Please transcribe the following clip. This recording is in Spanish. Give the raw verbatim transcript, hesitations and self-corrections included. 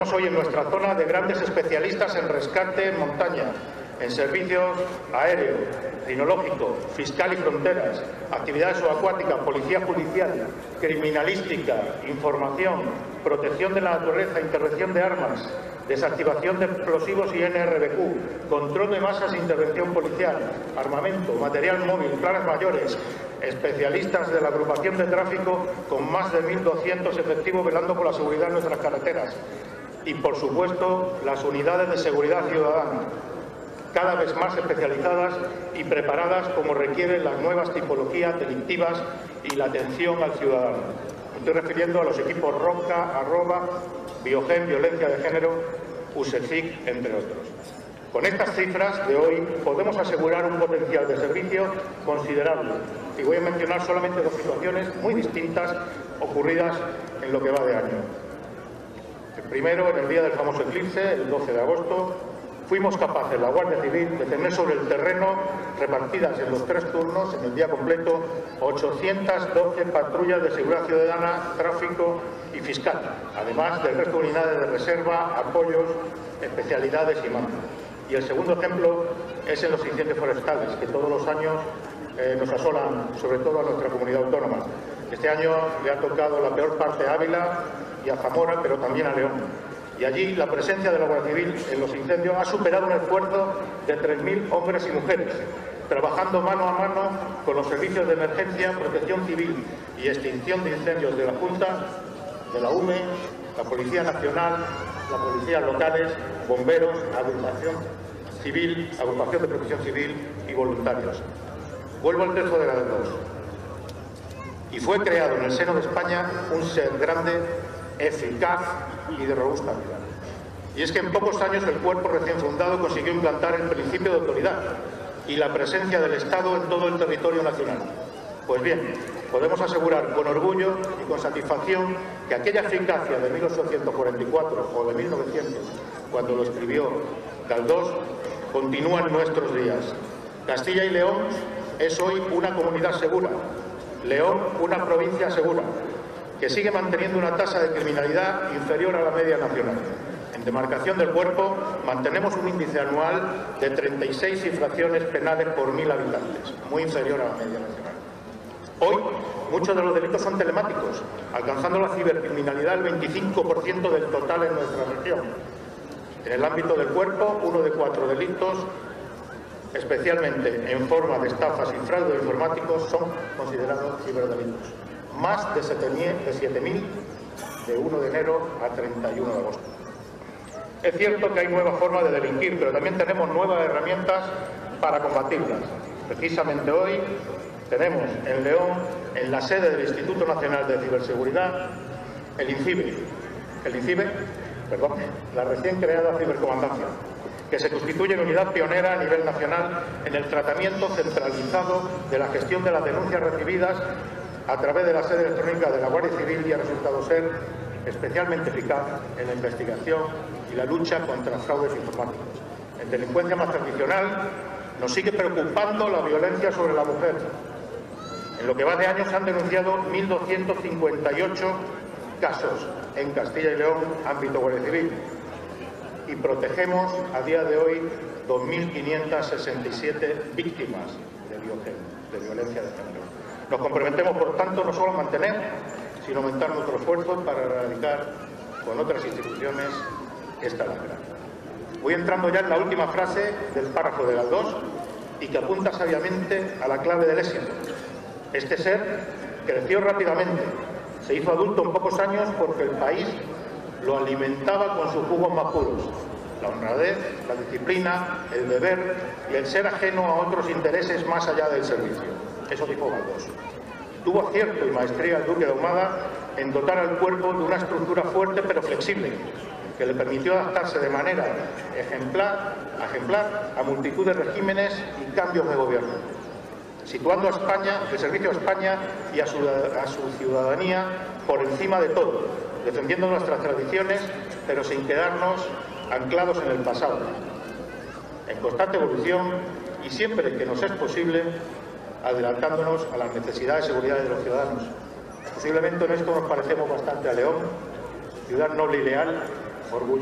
Hoy en nuestra zona de grandes especialistas en rescate en montaña, en servicios aéreo, tecnológico, fiscal y fronteras, actividades subacuáticas, policía judicial, criminalística, información, protección de la naturaleza, intervención de armas, desactivación de explosivos y N R B Q, control de masas e intervención policial, armamento, material móvil, planes mayores, especialistas de la agrupación de tráfico con más de mil doscientos efectivos velando por la seguridad en nuestras carreteras. Y, por supuesto, las unidades de seguridad ciudadana, cada vez más especializadas y preparadas como requieren las nuevas tipologías delictivas y la atención al ciudadano. Me estoy refiriendo a los equipos ROCA, Arroba, Biogen, Violencia de Género, USECIC, entre otros. Con estas cifras de hoy podemos asegurar un potencial de servicio considerable. Y voy a mencionar solamente dos situaciones muy distintas ocurridas en lo que va de año. El primero, en el día del famoso eclipse, el doce de agosto, fuimos capaces, la Guardia Civil, de tener sobre el terreno, repartidas en los tres turnos, en el día completo, ochocientas doce patrullas de seguridad ciudadana, tráfico y fiscal, además del resto de unidades de reserva, apoyos, especialidades y más. Y el segundo ejemplo es en los incendios forestales, que todos los años eh, nos asolan, sobre todo a nuestra comunidad autónoma. Este año le ha tocado la peor parte a Ávila y a Zamora, pero también a León. Y allí la presencia de la Guardia Civil en los incendios ha superado un esfuerzo de tres mil hombres y mujeres, trabajando mano a mano con los servicios de emergencia, protección civil y extinción de incendios de la Junta, de la U M E, la Policía Nacional, las policías locales, bomberos, agrupación civil, agrupación de protección civil y voluntarios. Vuelvo al texto de la dos. Y fue creado en el seno de España un ser grande, eficaz y de robusta vida. Y es que en pocos años el cuerpo recién fundado consiguió implantar el principio de autoridad y la presencia del Estado en todo el territorio nacional. Pues bien, podemos asegurar con orgullo y con satisfacción que aquella eficacia de mil ochocientos cuarenta y cuatro o de mil novecientos, cuando lo escribió Galdós, continúa en nuestros días. Castilla y León es hoy una comunidad segura, León una provincia segura, que sigue manteniendo una tasa de criminalidad inferior a la media nacional. En demarcación del cuerpo mantenemos un índice anual de treinta y seis infracciones penales por mil habitantes, muy inferior a la media nacional. Hoy, muchos de los delitos son telemáticos, alcanzando la cibercriminalidad el veinticinco por ciento del total en nuestra región. En el ámbito del cuerpo, uno de cuatro delitos, especialmente en forma de estafas y fraudes informáticos, son considerados ciberdelitos. Más de siete mil de uno de enero a treinta y uno de agosto. Es cierto que hay nuevas formas de delinquir, pero también tenemos nuevas herramientas para combatirlas. Precisamente hoy tenemos en León, en la sede del Instituto Nacional de Ciberseguridad, el INCIBE, el INCIBE, perdón, la recién creada cibercomandancia, que se constituye en unidad pionera a nivel nacional en el tratamiento centralizado de la gestión de las denuncias recibidas a través de la sede electrónica de la Guardia Civil, y ha resultado ser especialmente eficaz en la investigación y la lucha contra fraudes informáticos. En delincuencia más tradicional nos sigue preocupando la violencia sobre la mujer. En lo que va de año se han denunciado mil doscientos cincuenta y ocho casos en Castilla y León, ámbito Guardia Civil, y protegemos a día de hoy dos mil quinientas sesenta y siete víctimas de, de violencia de género. Nos comprometemos, por tanto, no solo a mantener, sino a aumentar nuestro esfuerzo para erradicar con otras instituciones esta lacra. Voy entrando ya en la última frase del párrafo de Galdós y que apunta sabiamente a la clave del éxito. Este ser creció rápidamente, se hizo adulto en pocos años porque el país lo alimentaba con sus jugos más puros: la honradez, la disciplina, el deber y el ser ajeno a otros intereses más allá del servicio. Eso dijo Galdós. Tuvo acierto y maestría el duque de Ahumada en dotar al cuerpo de una estructura fuerte pero flexible, que le permitió adaptarse de manera ejemplar, ejemplar a multitud de regímenes y cambios de gobierno, situando a España, el servicio a España y a su, a su ciudadanía por encima de todo, defendiendo nuestras tradiciones, pero sin quedarnos anclados en el pasado, en constante evolución y siempre que nos es posible, adelantándonos a las necesidades de seguridad de los ciudadanos. Posiblemente en esto nos parecemos bastante a León, ciudad noble y leal, orgullo